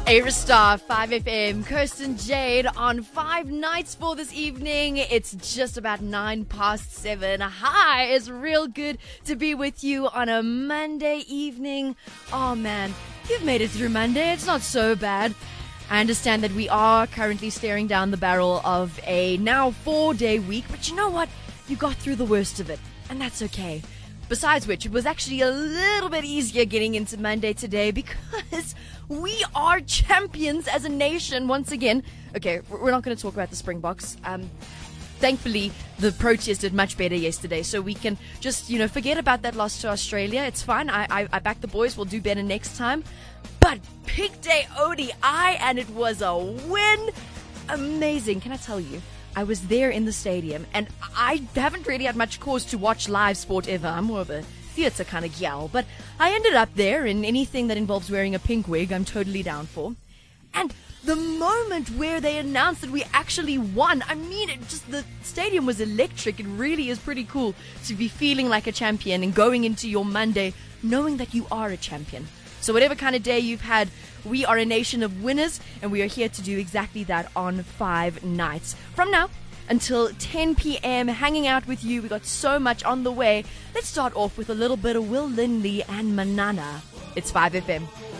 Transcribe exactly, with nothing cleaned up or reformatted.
Aerostar, five F M, Kirsten Jade on Five Nights for this evening. It's just about nine past seven. Hi, it's real good to be with you on a Monday evening. Oh man, you've made it through Monday. It's not so bad. I understand that we are currently staring down the barrel of a now four-day week, but you know what? You got through the worst of it, and that's okay. Besides which, it was actually a little bit easier getting into Monday today because we are champions as a nation once again. Okay, we're not going to talk about the Springboks. Um, thankfully, the Proteas did much better yesterday, so we can just, you know, forget about that loss to Australia. It's fine. I, I, I back the boys. We'll do better next time. But Big Day O D I, and it was a win. Amazing. Can I tell you? I was there in the stadium, and I haven't really had much cause to watch live sport ever. I'm more of a theatre kind of gal, but I ended up there, and anything that involves wearing a pink wig, I'm totally down for. And the moment where they announced that we actually won, I mean, it just the stadium was electric. It really is pretty cool to be feeling like a champion and going into your Monday knowing that you are a champion. So whatever kind of day you've had, we are a nation of winners, and we are here to do exactly that on Five Nights. From now until ten p.m, hanging out with you. We got so much on the way. Let's start off with a little bit of Will Lindley and Manana. It's five F M.